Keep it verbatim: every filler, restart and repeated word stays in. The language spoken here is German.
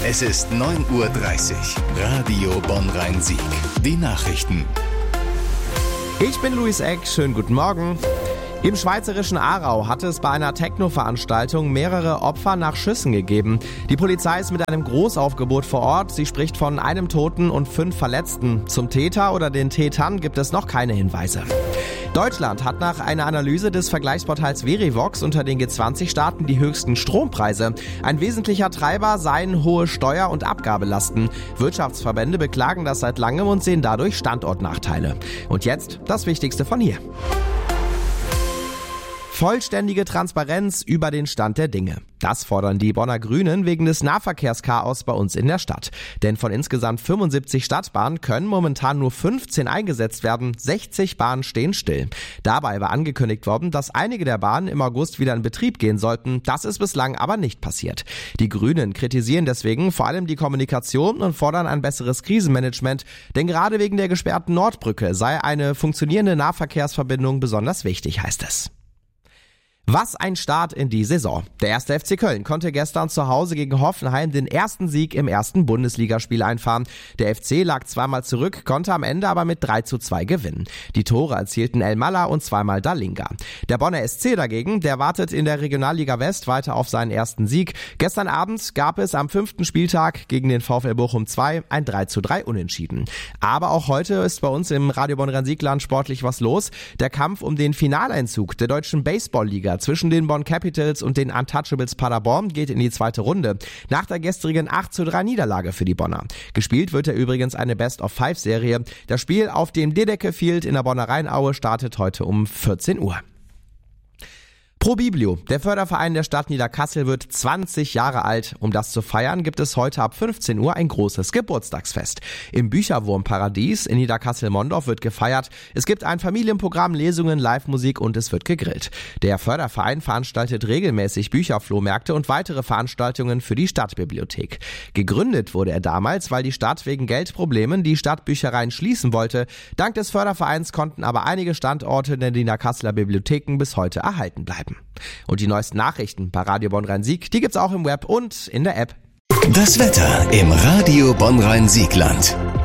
Es ist neun Uhr dreißig. Radio Bonn-Rhein-Sieg. Die Nachrichten. Ich bin Luis Eck. Schönen guten Morgen. Im schweizerischen Aarau hat es bei einer Techno-Veranstaltung mehrere Opfer nach Schüssen gegeben. Die Polizei ist mit einem Großaufgebot vor Ort. Sie spricht von einem Toten und fünf Verletzten. Zum Täter oder den Tätern gibt es noch keine Hinweise. Deutschland hat nach einer Analyse des Vergleichsportals Verivox unter den G zwanzig Staaten die höchsten Strompreise. Ein wesentlicher Treiber seien hohe Steuer- und Abgabelasten. Wirtschaftsverbände beklagen das seit langem und sehen dadurch Standortnachteile. Und jetzt das Wichtigste von hier. Vollständige Transparenz über den Stand der Dinge. Das fordern die Bonner Grünen wegen des Nahverkehrschaos bei uns in der Stadt. Denn von insgesamt fünfundsiebzig Stadtbahnen können momentan nur fünfzehn eingesetzt werden. sechzig Bahnen stehen still. Dabei war angekündigt worden, dass einige der Bahnen im August wieder in Betrieb gehen sollten. Das ist bislang aber nicht passiert. Die Grünen kritisieren deswegen vor allem die Kommunikation und fordern ein besseres Krisenmanagement. Denn gerade wegen der gesperrten Nordbrücke sei eine funktionierende Nahverkehrsverbindung besonders wichtig, heißt es. Was ein Start in die Saison. Der erste F C Köln konnte gestern zu Hause gegen Hoffenheim den ersten Sieg im ersten Bundesligaspiel einfahren. Der F C lag zweimal zurück, konnte am Ende aber mit drei zu zwei gewinnen. Die Tore erzielten El Malla und zweimal Dalinga. Der Bonner S C dagegen, der wartet in der Regionalliga West weiter auf seinen ersten Sieg. Gestern Abend gab es am fünften Spieltag gegen den VfL Bochum zwei ein drei zu drei Unentschieden. Aber auch heute ist bei uns im Radio Bonn-Rhein-Sieg-Land sportlich was los. Der Kampf um den Finaleinzug der deutschen Baseballliga zwischen den Bonn Capitals und den Untouchables Paderborn geht in die zweite Runde. Nach der gestrigen acht zu drei Niederlage für die Bonner. Gespielt wird ja übrigens eine Best-of-Five-Serie. Das Spiel auf dem Dedecke Field in der Bonner Rheinaue startet heute um vierzehn Uhr. Pro Biblio, der Förderverein der Stadt Niederkassel, wird zwanzig Jahre alt. Um das zu feiern, gibt es heute ab fünfzehn Uhr ein großes Geburtstagsfest. Im Bücherwurmparadies in Niederkassel-Mondorf wird gefeiert. Es gibt ein Familienprogramm, Lesungen, Live-Musik und es wird gegrillt. Der Förderverein veranstaltet regelmäßig Bücherflohmärkte und weitere Veranstaltungen für die Stadtbibliothek. Gegründet wurde er damals, weil die Stadt wegen Geldproblemen die Stadtbüchereien schließen wollte. Dank des Fördervereins konnten aber einige Standorte der Niederkasseler Bibliotheken bis heute erhalten bleiben. Und die neuesten Nachrichten bei Radio Bonn-Rhein-Sieg, die gibt's auch im Web und in der App. Das Wetter im Radio Bonn-Rhein-Sieg-Land.